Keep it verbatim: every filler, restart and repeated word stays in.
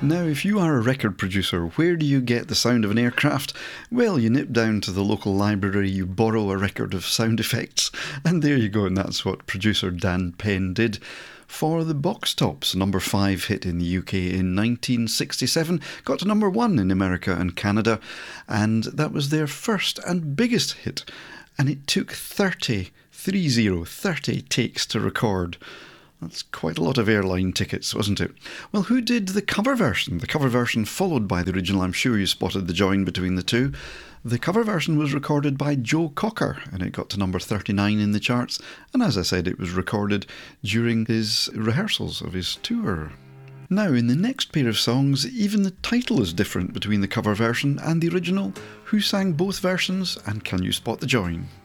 Now, if you are a record producer, where do you get the sound of an aircraft? Well, you nip down to the local library, you borrow a record of sound effects, and there you go, and that's what producer Dan Penn did for the Box Tops. Number five hit in the U K in nineteen sixty-seven, got to number one in America and Canada, and that was their first and biggest hit, and it took thirty, three zero, thirty takes to record. That's quite a lot of airline tickets, wasn't it? Well, who did the cover version? The cover version followed by the original. I'm sure you spotted the join between the two. The cover version was recorded by Joe Cocker, and it got to number thirty-nine in the charts. And as I said, it was recorded during his rehearsals of his tour. Now, in the next pair of songs, even the title is different between the cover version and the original. Who sang both versions, and can you spot the join?